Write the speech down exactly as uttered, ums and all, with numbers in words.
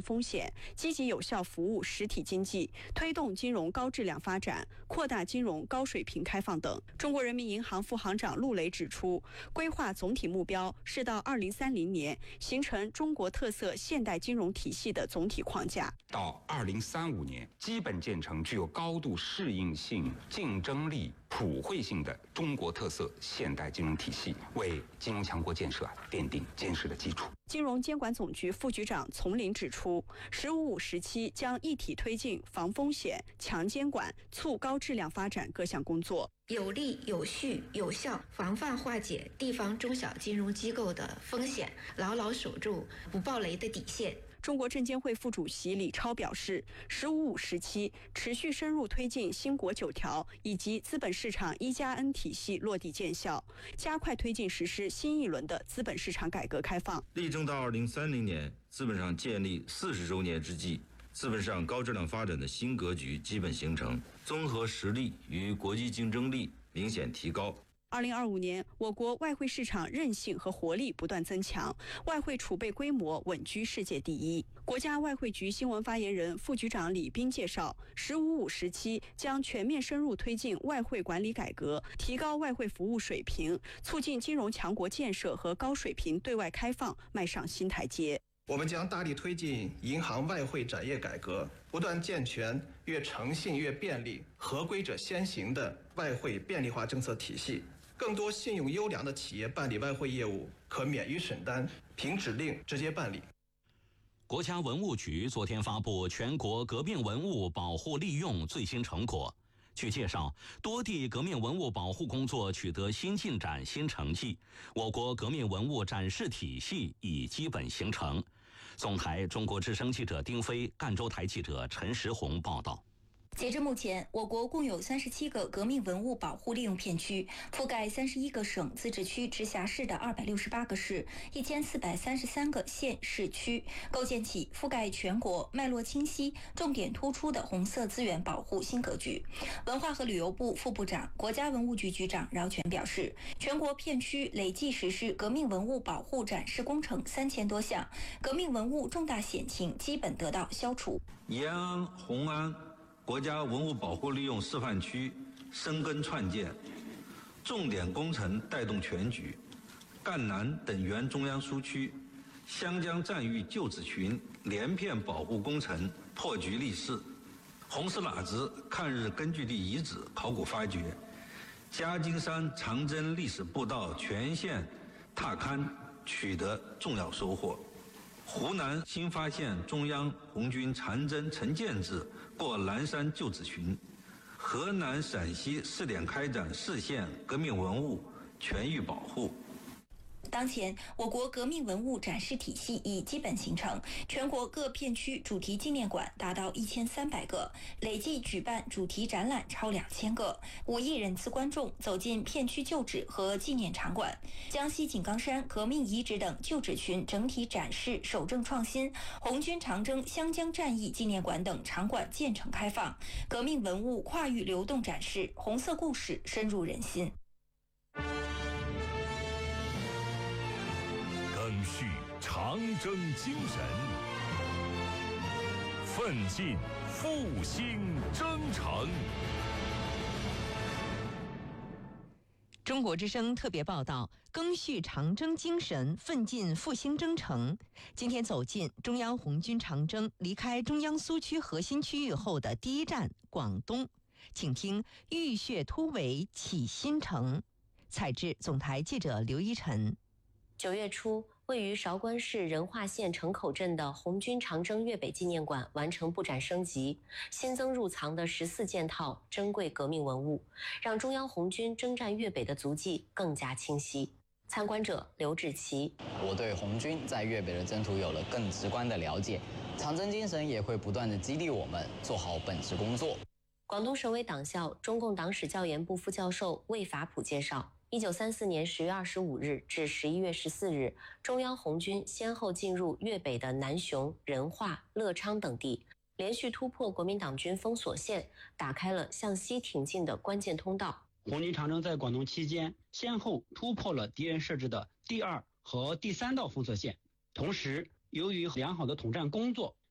风险，积极有效服务实体经济，推动金融高质量发展，扩大金融高水平开放等。中国人民银行副行长陆雷指出，规划总体目标是到二零三零年形成中国特色现代金融体系的总体框架， 到二零三五年基本建成具有高度适应性、竞争力、普惠性的中国特色现代金融体系，为金融强国建设奠定坚实的基础。 金融监管总局副局长丛林指出，十五五时期将一体推进防风险、强监管、促高质量发展各项工作， 有力、有序、有效防范化解地方中小金融机构的风险，牢牢守住不爆雷的底线。 中国证监会副主席李超表示，十五五时期持续深入推进新国九条以及资本市场一加 N 体系落地见效，加快推进实施新一轮的资本市场改革开放。 力争到二零三零年资本上建立四十周年之际，资本市场高质量发展的新格局基本形成，综合实力与国际竞争力明显提高。 二零二五年，我国外汇市场韧性和活力不断增强，外汇储备规模稳居世界第一。国家外汇局新闻发言人、副局长李斌介绍，十五五时期将全面深入推进外汇管理改革，提高外汇服务水平，促进金融强国建设和高水平对外开放迈上新台阶。 我们将大力推进银行外汇展业改革，不断健全越诚信越便利、合规者先行的外汇便利化政策体系。更多信用优良的企业办理外汇业务可免于审单，凭指令直接办理。 国家文物局昨天发布全国革命文物保护利用最新成果。据介绍，多地革命文物保护工作取得新进展、新成绩，我国革命文物展示体系已基本形成。总台中国之声记者丁飞、赣州台记者陈石红报道。 截至目前，我国共有三十七个革命文物保护利用片区，覆盖三十一个省、自治区、直辖市的二百六十八个市、一千四百三十三个县市区，构建起覆盖全国、脉络清晰、重点突出的红色资源保护新格局。文化和旅游部副部长、国家文物局局长饶全表示，全国片区累计实施革命文物保护展示工程三千多项，革命文物重大险情基本得到消除。 延安、红安国家文物保护利用示范区深耕创建，重点工程带动全局。赣南等原中央苏区、湘江战役旧址群连片保护工程破局立誓，红石喇子抗日根据地遗址考古发掘，嘉金山长征历史步道全线踏勘取得重要收获。湖南新发现中央红军长征陈建制过南山旧址群，河南、陕西试点开展市县革命文物全域保护。 当前，我国革命文物展示体系已基本形成，全国各片区主题纪念馆达到一千三百个，累计举办主题展览超两千个，五亿人次观众走进片区旧址和纪念场馆。江西井冈山革命遗址等旧址群整体展示守正创新，红军长征湘江战役纪念馆等场馆建成开放，革命文物跨域流动展示，红色故事深入人心。 赓续长征精神，奋进复兴征程。 中国之声特别报道：赓续长征精神，奋进复兴征程。今天走进中央红军长征离开中央苏区核心区域后的第一站广东，请听浴血突围启新城。采制总台记者刘一晨。 九月初，位于韶关市仁化县城口镇的红军长征粤北纪念馆完成布展升级，新增入藏的十四件套珍贵革命文物，让中央红军征战粤北的足迹更加清晰。参观者刘志奇： 我对红军在粤北的征途有了更直观的了解，长征精神也会不断的激励我们做好本职工作。 广东省委党校中共党史教研部副教授魏法普介绍，一九三四年十月二十五日至十一月十四日，中央红军先后进入粤北的南雄、仁化、乐昌等地，连续突破国民党军封锁线，打开了向西挺进的关键通道。 红军长征在广东期间，先后突破了敌人设置的第二和第三道封锁线。同时，由于良好的统战工作，